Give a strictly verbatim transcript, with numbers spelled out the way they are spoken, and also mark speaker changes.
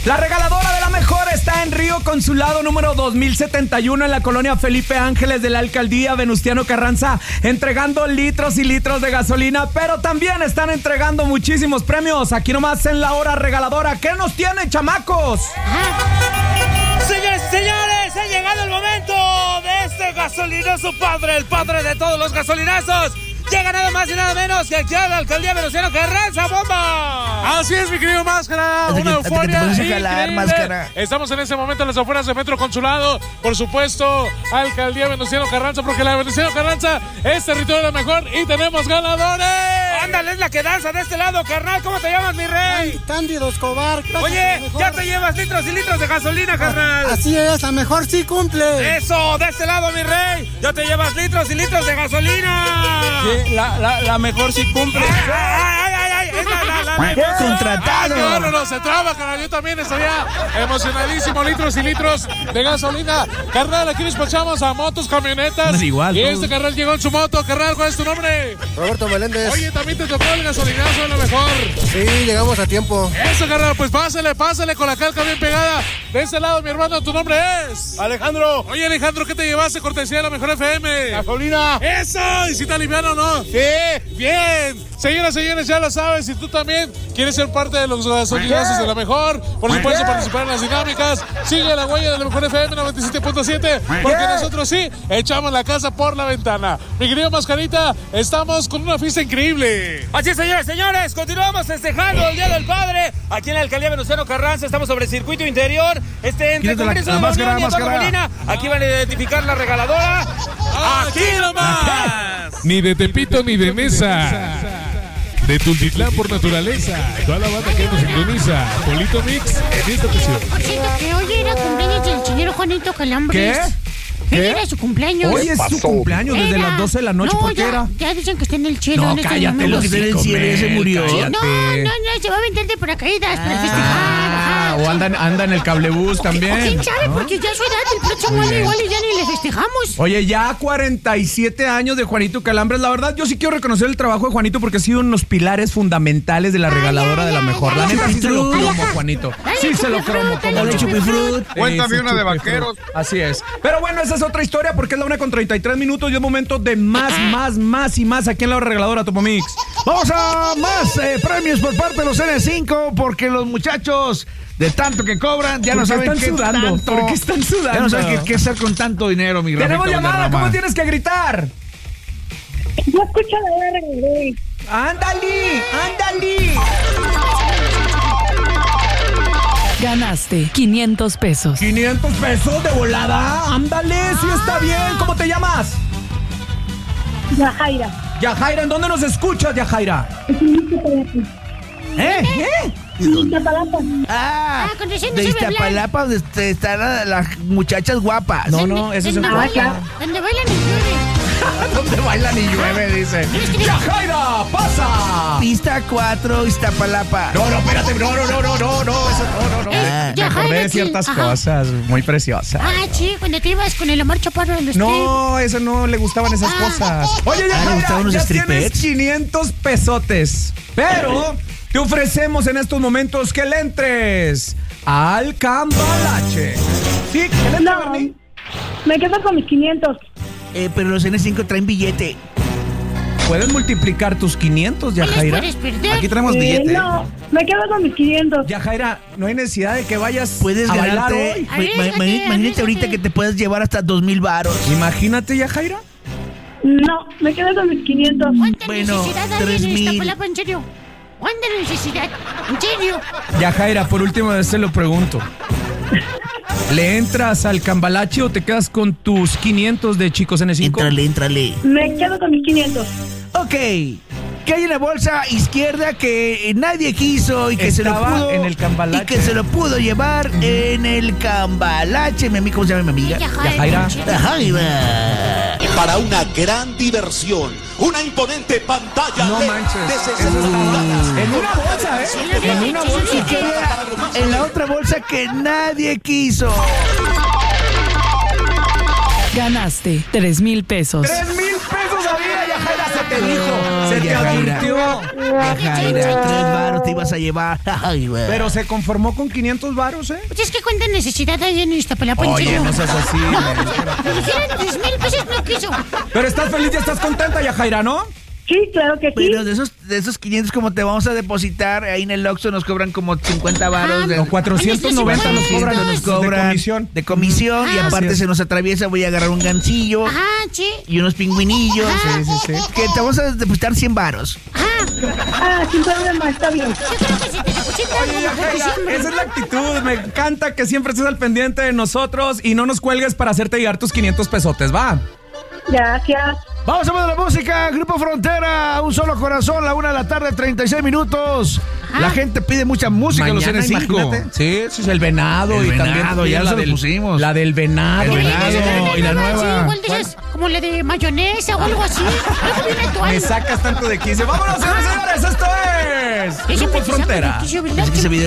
Speaker 1: La regaladora de la mejor está en Río Consulado número dos mil setenta y uno en la colonia Felipe Ángeles de la alcaldía Venustiano Carranza, entregando litros y litros de gasolina, pero también están entregando muchísimos premios. Aquí nomás en la hora regaladora. ¿Qué nos tienen, chamacos?
Speaker 2: Señores y señores, ha llegado el momento de este gasolinazo padre, el padre de todos los gasolinazos. Llega nada más y nada menos que aquí a la alcaldía Venustiano Carranza, bomba.
Speaker 3: Así es, mi querido Máscara,
Speaker 4: Hasta
Speaker 3: una
Speaker 4: que- hasta que te
Speaker 3: euforia
Speaker 4: pones a
Speaker 3: increíble.
Speaker 4: jalar, Máscara.
Speaker 3: Estamos en ese momento en las afueras de Metro Consulado, por supuesto, alcaldía Venustiano Carranza, porque la Venustiano Carranza es territorio de la mejor y tenemos ganadores.
Speaker 2: Ándale, es la que danza de este lado, carnal. ¿Cómo te llamas, mi rey?
Speaker 5: Cándido Escobar.
Speaker 2: Oye, ya te llevas litros y litros de gasolina, carnal.
Speaker 5: Así es, la mejor sí cumple.
Speaker 2: Eso, de este lado, mi rey. Ya te llevas litros y litros de gasolina.
Speaker 6: Sí, la, la, la mejor sí cumple.
Speaker 2: Ay, ay, ay, ay, es la, la, la mejor.
Speaker 4: Contratado.
Speaker 3: No, no, no, se traba, carnal. Yo también estaría emocionadísimo. Litros y litros de gasolina. Carnal, aquí despachamos a motos, camionetas.
Speaker 1: Igual,
Speaker 3: y
Speaker 1: todos.
Speaker 3: este carnal llegó en su moto. Carnal, ¿cuál es tu nombre?
Speaker 5: Roberto Meléndez.
Speaker 3: Oye, también te tocó el gasolinazo, a lo mejor.
Speaker 5: Sí, llegamos a tiempo.
Speaker 3: Eso, carnal, pues pásale, pásale con la calca bien pegada. De ese lado, mi hermano, tu nombre es
Speaker 5: Alejandro.
Speaker 3: Oye, Alejandro, ¿qué te llevaste? Cortesía de la mejor F M.
Speaker 5: Gasolina.
Speaker 3: ¡Eso! ¿Y si te aliviano o no?
Speaker 5: Sí.
Speaker 3: Bien. Señoras y señores, ya lo sabes. Si tú también quieres ser parte de los gasolinazos de la mejor, por supuesto, participar en las dinámicas, sigue la huella de la mejor F M noventa y siete punto siete, porque nosotros sí echamos la casa por la ventana. Mi querido Mascarita, estamos con una fiesta increíble.
Speaker 2: Así es, señores, señores, continuamos festejando el Día del Padre. Aquí en la alcaldía Venustiano Carranza estamos sobre el circuito interior. Este entre
Speaker 4: Quítate la-
Speaker 2: Congreso
Speaker 4: la
Speaker 2: de la
Speaker 4: máscara,
Speaker 2: Unión y Eduardo
Speaker 4: máscara.
Speaker 2: Molina. Aquí van a identificar la regaladora. Aquí nomás.
Speaker 7: Ni de Tepito ni de Mesa. De Tultitlán por naturaleza. Toda la banda que nos sintoniza. Polito Mix en esta ocasión.
Speaker 8: Por cierto, que hoy era cumpleaños del señor Juanito Calambres.
Speaker 1: ¿Qué?
Speaker 8: Hoy
Speaker 1: ¿Qué?
Speaker 8: era su cumpleaños.
Speaker 1: Hoy es su cumpleaños desde
Speaker 8: Era.
Speaker 1: las doce de la noche.
Speaker 8: No,
Speaker 1: ¿Por qué
Speaker 8: ya,
Speaker 1: era?
Speaker 8: ya dicen que está en el cielo.
Speaker 1: No,
Speaker 8: en estos
Speaker 1: cállate,
Speaker 8: momentos.
Speaker 4: Lo que está en el cielo ya se murió.
Speaker 1: cállate.
Speaker 8: No, no, no, se va a aventar de paracaídas para festejar.
Speaker 1: Ah,
Speaker 8: ajá,
Speaker 1: o
Speaker 8: sí.
Speaker 1: anda, anda en el cablebús
Speaker 8: O
Speaker 1: también.
Speaker 8: quién sabe,
Speaker 1: ¿no?
Speaker 8: porque ya su edad, el próximo año igual y ya ni le festejamos.
Speaker 1: Oye, ya cuarenta y siete años de Juanito Calambres. La verdad, yo sí quiero reconocer el trabajo de Juanito porque ha sido uno de los pilares fundamentales de la regaladora
Speaker 8: ya,
Speaker 1: de la
Speaker 8: ya,
Speaker 1: mejor.
Speaker 8: ya,
Speaker 1: La
Speaker 8: ya.
Speaker 1: neta sí se lo
Speaker 4: Chupifrut.
Speaker 1: cromo, Juanito.
Speaker 8: Dale,
Speaker 1: Sí se lo
Speaker 8: chupifrut,
Speaker 1: cromo.
Speaker 8: dale,
Speaker 1: como no.
Speaker 4: Chupifrut.
Speaker 1: Cuéntame
Speaker 5: una de vaqueros.
Speaker 1: Así es. Pero bueno, esa es otra historia porque es la una con treinta y tres minutos y es momento de más, más, más y más aquí en la regaladora Topomix.
Speaker 4: Vamos a más eh, premios por parte de los N cinco porque los muchachos de tanto que cobran ya
Speaker 1: ¿Por
Speaker 4: no
Speaker 1: qué
Speaker 4: saben
Speaker 1: están
Speaker 4: qué
Speaker 1: sudando?
Speaker 4: tanto.
Speaker 1: ¿Por qué están sudando?
Speaker 4: Ya no saben qué, qué hacer con tanto dinero, mi
Speaker 1: Tenemos
Speaker 4: Rafita
Speaker 1: llamada,
Speaker 4: Valderrama.
Speaker 1: ¿cómo tienes que gritar?
Speaker 9: Yo escucho la R G.
Speaker 1: ¡Ándale! ¡Ándale!
Speaker 10: Ganaste quinientos pesos.
Speaker 1: quinientos pesos de volada. Ándale, sí está bien. ¿Cómo te llamas?
Speaker 9: Yajaira.
Speaker 1: Yajaira, ¿en dónde nos escuchas, Yajaira? ¿Eh? ¿Eh?
Speaker 9: Iztapalapa.
Speaker 4: Ah,
Speaker 8: Ah, con razón no
Speaker 4: de
Speaker 8: sabe hablar.
Speaker 4: Iztapalapa donde est- están las, las muchachas guapas.
Speaker 1: No, no, ese es en
Speaker 8: ¿Dónde
Speaker 1: Oaxaca.
Speaker 8: bailan? ¿Dónde bailan y llueve?
Speaker 1: ¿Dónde bailan y llueve? Dice. ¡Yajaira, pasa!
Speaker 4: Pista cuatro, Iztapalapa.
Speaker 1: No, no, espérate. No, no, no, no, no, no. Eso, no, no, no.
Speaker 8: Eh,
Speaker 1: Me acordé
Speaker 8: Yajaira,
Speaker 1: de ciertas
Speaker 8: sí, ajá.
Speaker 1: cosas muy preciosas.
Speaker 8: Ah, sí, cuando te ibas con el Omar Chaparro en los
Speaker 1: No, eso no le gustaban esas
Speaker 8: Ah.
Speaker 1: cosas. Oye,
Speaker 4: Ah, ¿le
Speaker 1: Yajaira,
Speaker 4: gustaban los
Speaker 1: ya
Speaker 4: strippers?
Speaker 1: tienes quinientos pesotes. Pero te ofrecemos en estos momentos que le entres al cambalache. ¿Sí? ¿Que le entres,
Speaker 9: No,
Speaker 1: Bernie?
Speaker 9: me quedo con mis quinientos.
Speaker 4: Eh, pero los N cinco traen billete.
Speaker 1: ¿Puedes multiplicar tus quinientos,
Speaker 8: ¿Qué les
Speaker 1: Yajaira?
Speaker 8: puedes perder?
Speaker 4: Aquí tenemos
Speaker 9: Eh,
Speaker 4: billete.
Speaker 9: no, me quedo con mis quinientos.
Speaker 1: Yajaira, no hay necesidad de que vayas
Speaker 4: Puedes
Speaker 1: a bailar
Speaker 4: ganarte.
Speaker 1: hoy.
Speaker 4: ma- ma-
Speaker 8: Arriésgate,
Speaker 4: Imagínate
Speaker 8: arriésgate.
Speaker 4: ahorita que te puedes llevar hasta dos mil varos.
Speaker 1: Imagínate, Yajaira.
Speaker 9: No, me quedo con mis quinientos.
Speaker 8: ¿Cuánta
Speaker 4: Bueno,
Speaker 8: necesidad hay
Speaker 4: tres
Speaker 8: en
Speaker 4: mil.
Speaker 8: Iztapalapa, en serio? ¿Cuánta necesidad? ¿En serio?
Speaker 1: Yajaira, por última vez te lo pregunto. ¿Le entras al cambalache o te quedas con tus quinientos de Chicos N cinco?
Speaker 4: Éntrale, éntrale.
Speaker 9: Me quedo con mis quinientos.
Speaker 4: Ok. Que hay en la bolsa izquierda que nadie quiso y que se lo
Speaker 1: Estaba
Speaker 4: pudo
Speaker 1: en el cambalache.
Speaker 4: y que se lo pudo llevar en el cambalache. Mi amigo, ¿cómo se llama mi amiga?
Speaker 1: Yajaira.
Speaker 4: Yajaira.
Speaker 11: Para una gran diversión, una imponente pantalla
Speaker 1: No
Speaker 11: de,
Speaker 1: manches.
Speaker 11: de
Speaker 1: Eso
Speaker 11: sesenta pulgadas.
Speaker 1: estaba en una bolsa, ¿eh? En una bolsa.
Speaker 4: Y queda en la otra bolsa que nadie quiso.
Speaker 10: Ganaste tres mil pesos.
Speaker 1: ¡Tres mil pesos había, Yajaira! Se te dijo.
Speaker 4: No,
Speaker 1: Se te
Speaker 4: Yajaira.
Speaker 1: advirtió.
Speaker 4: Jaira, tres varos te ibas a llevar. Ay, güey.
Speaker 1: Pero se conformó con quinientos varos, ¿eh?
Speaker 8: Pues es que cuánta necesidad hay en Iztapalapa.
Speaker 1: Oye, no seas así.
Speaker 8: Me dijeron diez mil pesos, no quiso.
Speaker 1: Pero estás feliz y estás contenta, Yajaira, ¿no?
Speaker 9: Sí, claro que sí.
Speaker 4: Pero de esos, de esos quinientos, como te vamos a depositar, ahí en el Oxxo nos cobran como cincuenta varos. De,
Speaker 1: no, cuatrocientos noventa nos cobran,
Speaker 4: nos cobran
Speaker 1: de comisión.
Speaker 4: De comisión, y
Speaker 8: Ah,
Speaker 4: aparte se nos atraviesa, voy a agarrar un gancillo.
Speaker 8: Ajá, sí.
Speaker 4: Y unos pingüinillos.
Speaker 1: Sí, sí, sí.
Speaker 4: Que te vamos a depositar cien varos.
Speaker 9: Ah, sin problema, está bien.
Speaker 8: Yo creo que si te depositan
Speaker 1: Oye,
Speaker 8: como que
Speaker 1: Yajaira,
Speaker 8: siempre.
Speaker 1: esa es la actitud. Me encanta que siempre estés al pendiente de nosotros y no nos cuelgues para hacerte llegar tus quinientos pesotes, ¿va?
Speaker 9: Gracias.
Speaker 4: Vamos a ver la música, Grupo Frontera, Un Solo Corazón, la una de la tarde, treinta y seis minutos. La gente pide mucha música en los N cinco.
Speaker 1: Imagínate. Sí, sí, es el venado
Speaker 4: El
Speaker 1: y
Speaker 4: venado,
Speaker 1: también
Speaker 4: ya
Speaker 1: la
Speaker 4: se lo
Speaker 1: del,
Speaker 4: pusimos.
Speaker 1: la del venado.
Speaker 4: El
Speaker 1: y-
Speaker 4: venado y la nueva.
Speaker 8: Sí, igual de esas, como la de mayonesa o algo así. Algo bien actual.
Speaker 1: Me sacas tanto de quicio. Vámonos, señores, señores, esto es
Speaker 8: Eso
Speaker 1: Grupo
Speaker 8: me saca
Speaker 1: Frontera.
Speaker 8: de quicio, ¿verdad?
Speaker 4: Es que ese video